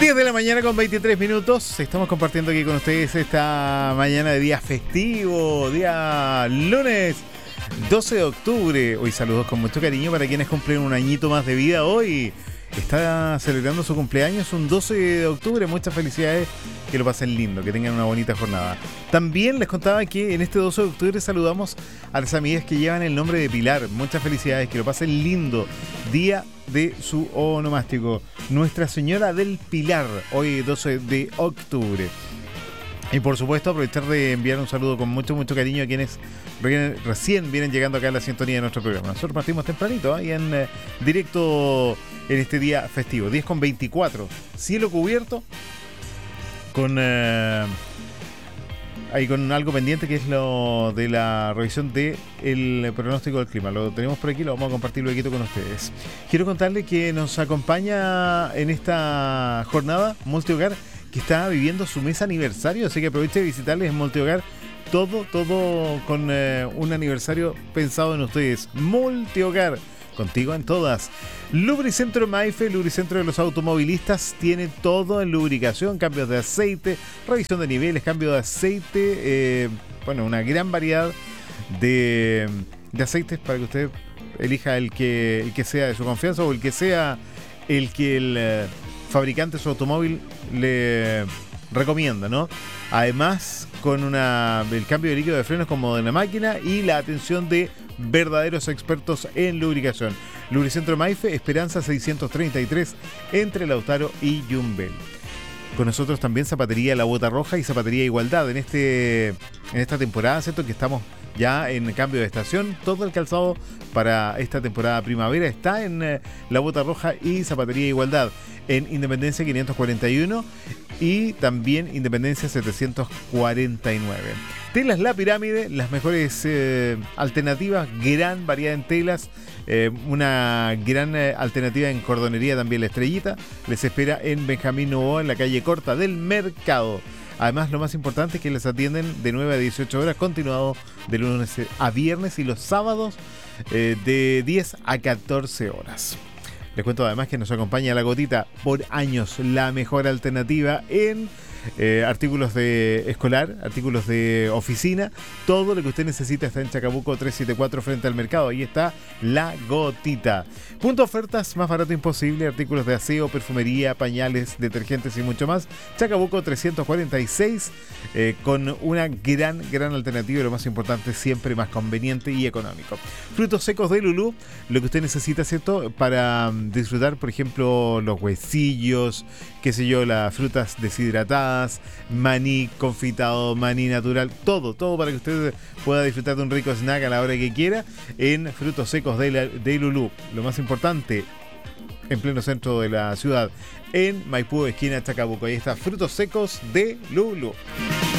10 de la mañana con 23 minutos. Estamos compartiendo aquí con ustedes esta mañana de día festivo, día lunes 12 de octubre. Hoy saludos con mucho cariño para quienes cumplen un añito más de vida hoy. Está celebrando su cumpleaños un 12 de octubre. Muchas felicidades, que lo pasen lindo, que tengan una bonita jornada. También les contaba que en este 12 de octubre saludamos a las amigas que llevan el nombre de Pilar. Muchas felicidades, que lo pasen lindo. Día de su onomástico, Nuestra Señora del Pilar, hoy 12 de octubre. Y por supuesto aprovechar de enviar un saludo con mucho cariño a quienes recién vienen llegando acá a la sintonía de nuestro programa. Nosotros partimos tempranito y en directo en este día festivo, 10:24, cielo cubierto con ahí con algo pendiente, que es lo de la revisión del pronóstico del clima. Lo tenemos por aquí, lo vamos a compartir luego con ustedes. Quiero contarles que nos acompaña en esta jornada Multihogar, que está viviendo su mes aniversario, así que aproveche de visitarles en Multihogar. Todo con un aniversario pensado en ustedes. Multihogar, contigo en todas. Lubricentro Maife, lubricentro de los automovilistas, tiene todo en lubricación, cambios de aceite, revisión de niveles, cambio de aceite, una gran variedad de aceites para que usted elija el que sea de su confianza, o el que sea el que el fabricante de su automóvil le recomienda, ¿no? Además, con el cambio de líquido de frenos como de una máquina y la atención de verdaderos expertos en lubricación. Lubricentro Maife, Esperanza 633, entre Lautaro y Yumbel. Con nosotros también Zapatería La Bota Roja y Zapatería Igualdad. En esta temporada, ¿cierto?, que estamos ya en cambio de estación, todo el calzado para esta temporada primavera está en La Bota Roja y Zapatería Igualdad, en Independencia 541 y también Independencia 749. Telas La Pirámide, las mejores alternativas, gran variedad en telas, una gran alternativa en cordonería también. La Estrellita les espera en Benjamín Novoa, en la calle Corta del Mercado. Además, lo más importante es que les atienden de 9 a 18 horas, continuado de lunes a viernes, y los sábados de 10 a 14 horas. Les cuento además que nos acompaña La Gotita, por años la mejor alternativa en artículos de escolar, artículos de oficina. Todo lo que usted necesita está en Chacabuco 374, frente al mercado. Ahí está La Gotita. Punto ofertas, más barato imposible. Artículos de aseo, perfumería, pañales, detergentes y mucho más. Chacabuco 346, con una gran alternativa, y lo más importante, siempre más conveniente y económico. Frutos secos de Lulú, lo que usted necesita, ¿cierto?, para disfrutar, por ejemplo, los huesillos, qué sé yo, las frutas deshidratadas, maní confitado, maní natural, todo para que usted pueda disfrutar de un rico snack a la hora que quiera en Frutos Secos de Lulú. Lo más importante, en pleno centro de la ciudad, en Maipú, esquina Chacabuco. Ahí está, Frutos Secos de Lulú.